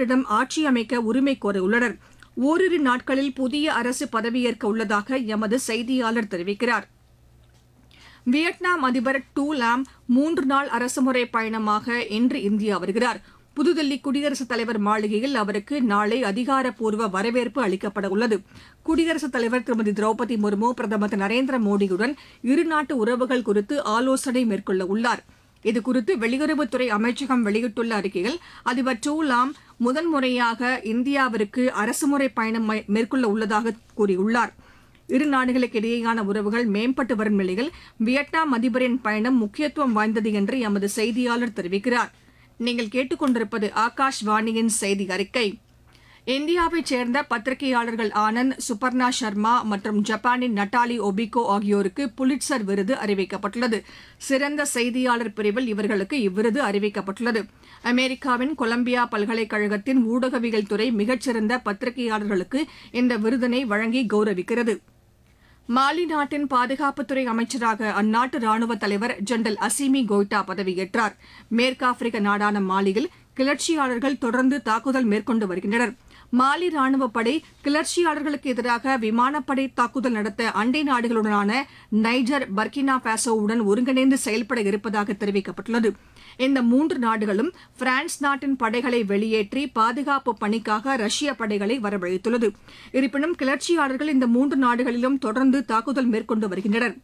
மக்களிடம் ஆட்சி அமைக்க உரிமை கோரியுள்ளனர். ஓரிரு நாட்களில் புதிய அரசு பதவியேற்க உள்ளதாக எமது செய்தியாளர் தெரிவிக்கிறார். வியட்நாம் அதிபர் டு லாம் 3 நாள் அரசுமுறை பயணமாக இன்று இந்தியா வருகிறார். புதுதில்லி குடியரசுத் தலைவர் மாளிகையில் அவருக்கு நாளை அதிகாரப்பூர்வ வரவேற்பு அளிக்கப்பட உள்ளது. குடியரசுத் தலைவர் திருமதி திரௌபதி முர்மு பிரதமர் திரு நரேந்திர மோடியுடன் இருநாட்டு உறவுகள் குறித்து ஆலோசனை மேற்கொள்ள உள்ளார். இதுகுறித்து வெளியுறவுத்துறை அமைச்சகம் வெளியிட்டுள்ள அறிக்கையில் அதிபர் டு லாம் முதன்முறையாக இந்தியாவிற்கு அரசுமுறை பயணம் மேற்கொள்ள உள்ளதாக கூறியுள்ளார். இரு நாடுகளுக்கு இடையேயான உறவுகள் மேம்பட்டு வரும் நிலையில் வியட்நாம் அதிபரின் பயணம் முக்கியத்துவம் வாய்ந்தது என்று எமது செய்தியாளர் தெரிவிக்கிறார். நீங்கள் கேட்டுக்கொண்டிருப்பது ஆகாஷ்வாணியின் செய்தி அறிக்கை. இந்தியாவைச் சேர்ந்த பத்திரிகையாளர்கள் ஆனந்த், சுபர்ணா சர்மா மற்றும் ஜப்பானின் நட்டாலி ஒபிகோ ஆகியோருக்கு புலிட்சர் விருது அறிவிக்கப்பட்டுள்ளது. சிறந்த செய்தியாளர் பிரிவில் இவர்களுக்கு இவ்விருது அறிவிக்கப்பட்டுள்ளது. அமெரிக்காவின் கொலம்பியா பல்கலைக்கழகத்தின் ஊடகவியல் துறை மிகச்சிறந்த பத்திரிகையாளர்களுக்கு இந்த விருதினை வழங்கி கௌரவிக்கிறது. மாலி நாட்டின் பாதுகாப்புத்துறை அமைச்சராக அந்நாட்டு ராணுவ தலைவர் ஜெனரல் அசிமி கோய்டா பதவியேற்றார். மேற்காப்பிரிக்க நாடான மாலியில் கிளர்ச்சியாளர்கள் தொடர்ந்து தாக்குதல் மேற்கொண்டு வருகின்றனர். மாலி ராணுவப்படை கிளர்ச்சியாளர்களுக்கு எதிராக விமானப்படை தாக்குதல் நடத்த அண்டை நாடுகளுடனான நைஜர், பர்கினா பாசோவுடன் ஒருங்கிணைந்து செயல்பட இருப்பதாக தெரிவிக்கப்பட்டுள்ளது. இந்த 3 நாடுகளும் பிரான்ஸ் நாட்டின் படைகளை வெளியேற்றி பாதுகாப்பு பணிக்காக ரஷ்ய படைகளை வரவழைத்துள்ளது. இருப்பினும் கிளர்ச்சியாளர்கள் இந்த 3 நாடுகளிலும் தொடர்ந்து தாக்குதல் மேற்கொண்டு வருகின்றனர்.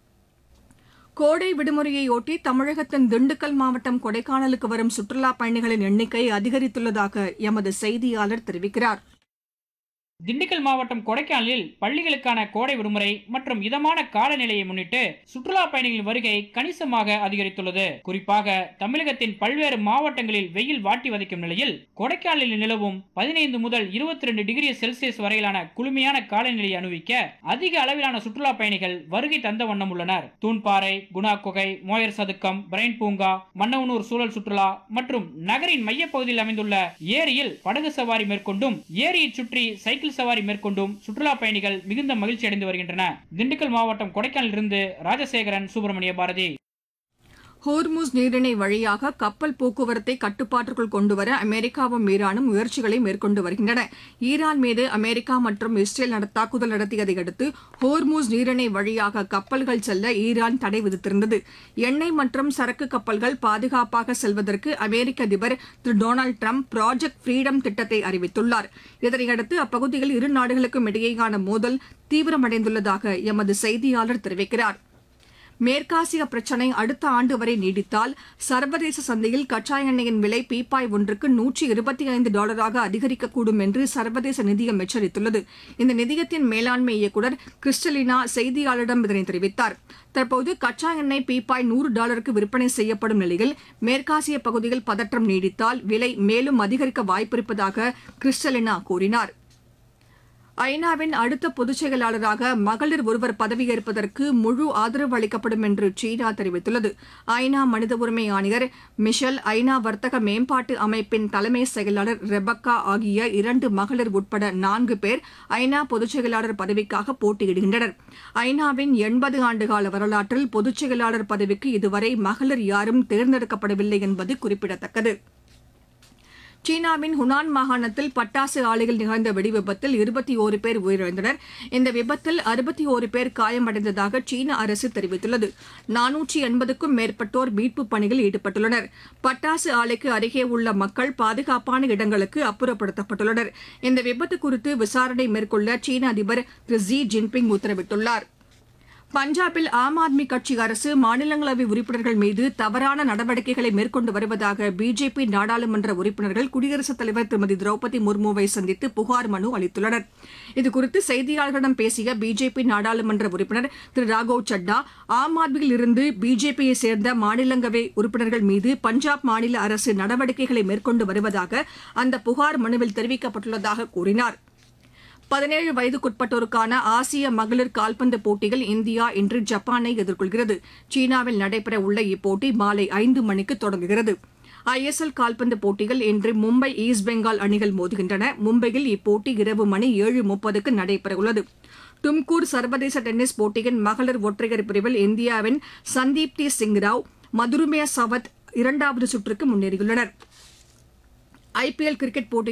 கோடை விடுமுறையொட்டி தமிழகத்தின் திண்டுக்கல் மாவட்டம் கொடைக்கானலுக்கு வரும் சுற்றுலாப் பயணிகளின் எண்ணிக்கை அதிகரித்துள்ளதாக எமது செய்தியாளர் தெரிவிக்கிறார். திண்டுக்கல் மாவட்டம் கொடைக்கானலில் பள்ளிகளுக்கான கோடை விடுமுறை மற்றும் இதமான காலநிலையை முன்னிட்டு சுற்றுலா பயணிகளின் வருகை கணிசமாக அதிகரித்துள்ளது. குறிப்பாக தமிழகத்தின் பல்வேறு மாவட்டங்களில் வெயில் வாட்டி வதைக்கும் நிலையில் கொடைக்கானலில் நிலவும் 15 முதல் 22 டிகிரி செல்சியஸ் வரையிலான குளுமையான காலநிலையை அனுபவிக்க அதிக அளவிலான சுற்றுலா பயணிகள் வருகை தந்த வண்ணம் உள்ளனர். தூண்பாறை, குணா குகை, மோயர் சதுக்கம், பிரைன் பூங்கா, மன்னவனூர் சூழல் சுற்றுலா மற்றும் நகரின் மையப்பகுதியில் அமைந்துள்ள ஏரியில் படகு சவாரி மேற்கொண்டும் ஏரியை சுற்றி சைக்கிள் சவாரி மேற்கொண்டும் சுற்றுலா பயணிகள் மிகுந்த மகிழ்ச்சி அடைந்து வருகின்றனர். திண்டுக்கல் மாவட்டம் கொடைக்கானலிலிருந்து ராஜசேகரன், சுப்பிரமணிய பாரதி. ஹோர்முஸ் நீரிணை வழியாக கப்பல் போக்குவரத்தை கட்டுப்பாட்டுக்குள் கொண்டுவர அமெரிக்காவும் ஈரானும் முயற்சிகளை மேற்கொண்டு வருகின்றன. ஈரான் மீது அமெரிக்கா மற்றும் இஸ்ரேல் தாக்குதல் நடத்தியதை அடுத்து ஹோர்முஸ் நீரிணை வழியாக கப்பல்கள் செல்ல ஈரான் தடை விதித்திருந்தது. எண்ணெய் மற்றும் சரக்கு கப்பல்கள் பாதுகாப்பாக செல்வதற்கு அமெரிக்க அதிபர் திரு டொனால்டு டிரம்ப் ப்ராஜெக்ட் ஃப்ரீடம் திட்டத்தை அறிவித்துள்ளார். இதனையடுத்து அப்பகுதியில் இரு நாடுகளுக்கும் இடையேயான மோதல் தீவிரமடைந்துள்ளதாக எமது செய்தியாளர் தெரிவிக்கிறார். மேற்காசிய பிரச்சினை அடுத்த ஆண்டு வரை நீடித்தால் சர்வதேச சந்தையில் கச்சா எண்ணெயின் விலை பீப்பாய் ஒன்றுக்கு $125 அதிகரிக்கக்கூடும் என்று சர்வதேச நிதியம் எச்சரித்துள்ளது. இந்த நிதியத்தின் மேலாண்மை இயக்குநர் கிறிஸ்டலினா செய்தியாளரிடம் இதனை தெரிவித்தார். தற்போது கச்சா எண்ணெய் பீப்பாய் $100 விற்பனை செய்யப்படும் நிலையில் மேற்காசிய பகுதியில் பதற்றம் நீடித்தால் விலை மேலும் அதிகரிக்க வாய்ப்பிருப்பதாக கிறிஸ்டலினா கூறினார். ஐநாவின் அடுத்த பொதுச் செயலாளராக மகளிர் ஒருவர் பதவியேற்பதற்கு முழு ஆதரவு அளிக்கப்படும் என்று சீனா தெரிவித்துள்ளது. ஐநா மனித உரிமை ஆணையர் மிஷல், ஐநா வர்த்தக மேம்பாட்டு அமைப்பின் தலைமை செயலாளர் ரெபக்கா ஆகிய 2 மகளிர் உட்பட 4 பேர் ஐநா பொதுச் செயலாளர் பதவிக்காக போட்டியிடுகின்றனர். ஐநாவின் 80 ஆண்டுகால வரலாற்றில் பொதுச் செயலாளர் பதவிக்கு இதுவரை மகளிர் யாரும் தேர்ந்தெடுக்கப்படவில்லை என்பது குறிப்பிடத்தக்கது. சீனாவின் ஹுனான் மாகாணத்தில் பட்டாசு ஆலையில் நிகழ்ந்த வெடிவிபத்தில் 21 பேர் உயிரிழந்தனர். இந்த விபத்தில் 61 பேர் காயமடைந்ததாக சீன அரசு தெரிவித்துள்ளது. 480க்கும் மேற்பட்டோர் மீட்புப் பணியில் ஈடுபட்டுள்ளனர். பட்டாசு ஆலைக்கு அருகே உள்ள மக்கள் பாதுகாப்பான இடங்களுக்கு அப்புறப்படுத்தப்பட்டுள்ளனர். இந்த விபத்து குறித்து விசாரணை மேற்கொள்ள சீன அதிபர் திரு ஜி ஜின்பிங் உத்தரவிட்டுள்ளார். பஞ்சாபில் ஆம் ஆத்மி கட்சி அரசு மாநிலங்களவை உறுப்பினர்கள் மீது தவறான நடவடிக்கைகளை மேற்கொண்டு வருவதாக பிஜேபி நாடாளுமன்ற உறுப்பினர்கள் குடியரசுத் தலைவர் திருமதி திரௌபதி முர்முவை சந்தித்து புகார் மனு அளித்துள்ளனர். இதுகுறித்து செய்தியாளர்களிடம் பேசிய பிஜேபி நாடாளுமன்ற உறுப்பினர் திரு ராகவ் சட்டா, ஆம் ஆத்மியில் இருந்து பிஜேபியை சேர்ந்த மாநிலங்களவை உறுப்பினர்கள் மீது பஞ்சாப் மாநில அரசு நடவடிக்கைகளை மேற்கொண்டு வருவதாக அந்த புகார் மனுவில் தெரிவிக்கப்பட்டுள்ளதாக கூறினார். 17 வயதுக்குட்பட்டோருக்கான ஆசிய மகளிர் கால்பந்து போட்டியில் இந்தியா இன்று ஜப்பானை எதிர்கொள்கிறது. சீனாவில் நடைபெறவுள்ள இப்போட்டி மாலை 5 மணிக்கு தொடங்குகிறது. ஐஎஸ்எல் கால்பந்து போட்டியில் இன்று மும்பை, ஈஸ்ட் பெங்கால் அணிகள் மோதுகின்றன. மும்பையில் இப்போட்டி இரவு மணி 7:30க்கு நடைபெறவுள்ளது. தும்கூர் சர்வதேச டென்னிஸ் போட்டியின் மகளிர் ஒற்றையர் பிரிவில் இந்தியாவின் சந்தீப்தி சிங் ராவ், மதுருமே சவத் 2வது சுற்றுக்கு முன்னேறியுள்ளனர். ஐபிஎல் கிரிக்கெட் போட்டி